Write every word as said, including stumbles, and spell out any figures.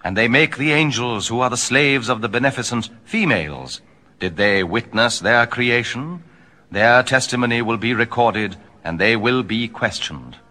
and they make the angels, who are the slaves of the beneficent, females. Did they witness their creation? Their testimony will be recorded, and they will be questioned.